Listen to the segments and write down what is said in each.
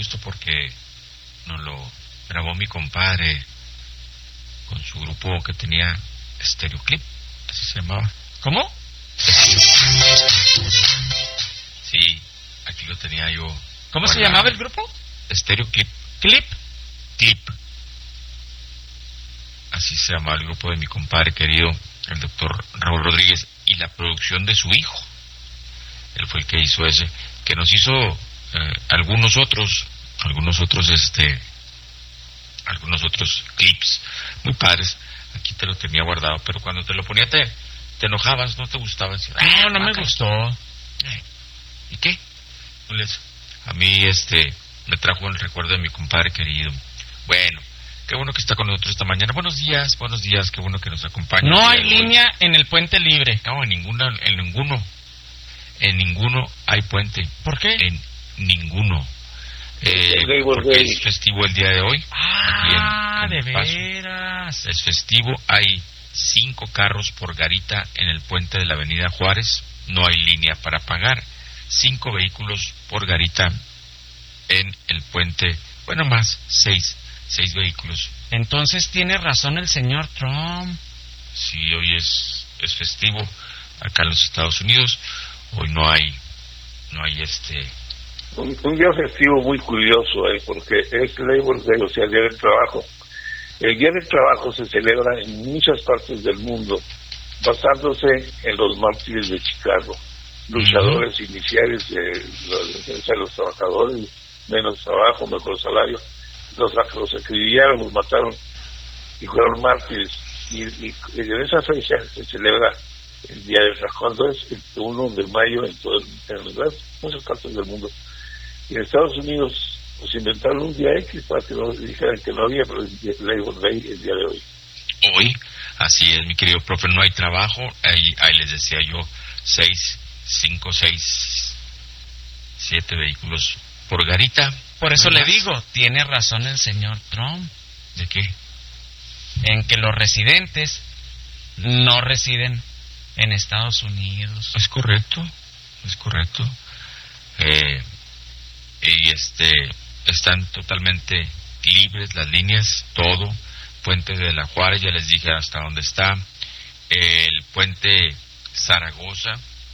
gusto porque nos lo grabó mi compadre con su grupo que tenía Stereoclip, así se llamaba. ¿Cómo? Sí, aquí lo tenía yo. ¿Cómo se llamaba el grupo? Stereoclip. ¿Clip? Clip. Así se llamaba el grupo de mi compadre querido, el doctor Raúl Rodríguez, y la producción de su hijo. Él fue el que hizo ese, que nos hizo algunos otros clips muy padres. Aquí te lo tenía guardado, pero cuando te lo ponía te enojabas, no te gustaba. Decir, no me gustó. ¿Y qué? A mí me trajo el recuerdo de mi compadre querido. Bueno, qué bueno que está con nosotros esta mañana. Buenos días, qué bueno que nos acompaña. No hay línea en el puente libre. No, en ninguno hay puente. ¿Por qué? En ninguno. Porque es festivo el día de hoy. De veras. Es festivo, hay 5 carros por garita en el puente de la avenida Juárez. No hay línea para pagar. 5 vehículos por garita en el puente. Bueno, más 6 vehículos. Entonces tiene razón el señor Trump. Sí, hoy es festivo acá en los Estados Unidos. Hoy no hay un día festivo muy curioso, porque es Labor Day, o sea, el Día del Trabajo. El Día del Trabajo se celebra en muchas partes del mundo, basándose en los mártires de Chicago, luchadores iniciales de la defensa de los trabajadores, menos trabajo, mejor salario. Los acribillaron, los mataron y fueron mártires. Y en esa fecha se celebra el Día del Trabajo, cuando es el 1 de mayo en muchas partes del mundo. Y en Estados Unidos pues inventaron un día X para que no dijeran que no había, pero el Labor Day el día de hoy. Hoy, así es, mi querido profe, no hay trabajo. Ahí les decía yo, 5, 6, 7 vehículos por garita. Por eso le digo, tiene razón el señor Trump. ¿De qué? En que los residentes no residen en Estados Unidos. Es correcto. Y están totalmente libres las líneas, todo. Puente de la Juárez, ya les dije hasta dónde está. El puente Zaragoza,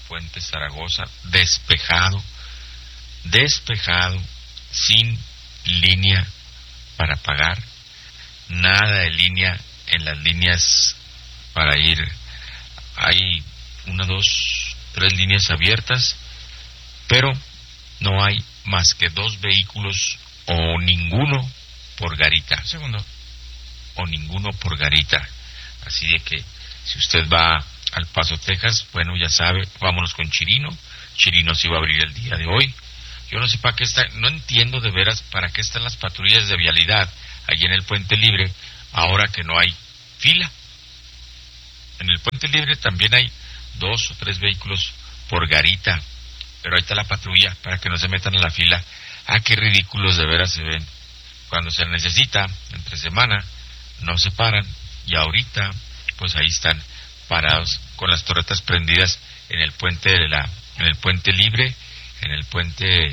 despejado, sin línea para pagar, nada de línea en las líneas para ir. Hay 1, 2, 3 líneas abiertas, pero no hay más que 2 vehículos o ninguno por garita. O ninguno por garita. Así de que si usted va al Paso, Texas, bueno, ya sabe, vámonos con Chirino. Chirino sí va a abrir el día de hoy. Yo no sé para qué está, no entiendo de veras para qué están las patrullas de vialidad allí en el Puente Libre, ahora que no hay fila. En el Puente Libre también hay 2 o 3 vehículos por garita, pero ahí está la patrulla para que no se metan a la fila. Qué ridículos de veras se ven. Cuando se necesita, entre semana, no se paran, y ahorita, pues ahí están parados con las torretas prendidas en el puente en el Puente Libre, en el puente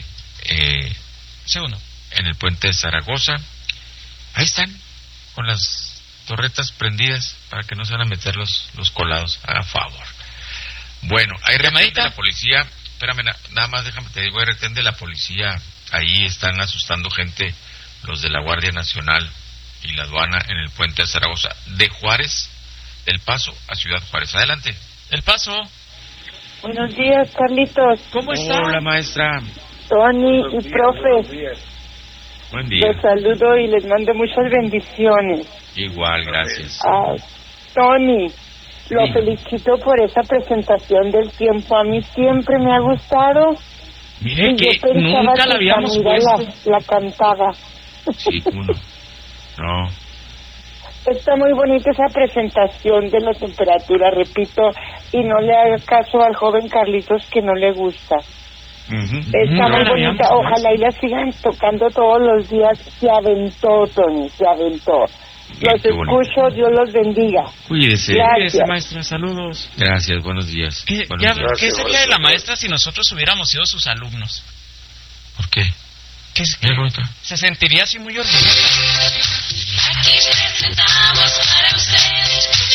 en el puente de Zaragoza. Ahí están con las torretas prendidas para que no se van a meter los colados, a favor. Bueno, hay retén de la policía. Espérame, nada más déjame te digo, hay retén de la policía. Ahí están asustando gente los de la Guardia Nacional y la aduana en el puente de Zaragoza, de Juárez, del Paso a Ciudad Juárez. Adelante. El Paso. Buenos días, Carlitos. ¿Cómo está? Hola, maestra. Tony y profe. Buen día. Los saludo y les mando muchas bendiciones. Igual, gracias. Tony, lo felicito por esa presentación del tiempo. A mí siempre me ha gustado. Mire que nunca la habíamos puesto. La cantaba. Sí, uno. No. Está muy bonita esa presentación de la temperatura, repito, y no le haga caso al joven Carlitos que no le gusta. Está muy bonita, ojalá y la sigan tocando todos los días. Se aventó, Tony, se aventó. Los escucho, Dios los bendiga. Cuídese. Cuídese, maestra, saludos. Gracias, buenos días. ¿Qué sería de la maestra si nosotros hubiéramos sido sus alumnos? ¿Por qué? Que Mira cómo está. se sentiría así muy orgullosa. Aquí presentamos para usted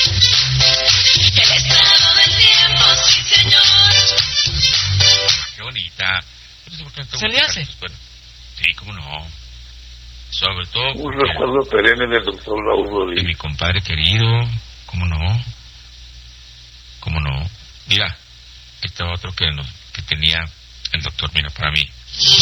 el estado del tiempo, sí señor. Qué bonita. No sé por qué no te ¿Se le gusta hace? cantar, bueno, sí, cómo no. Sobre todo Un recuerdo perenne del doctor Raúl de Rodríguez. mi compadre querido. ¿Cómo no? ¿Cómo no? Mira, este otro que tenía el doctor, mira, para mí.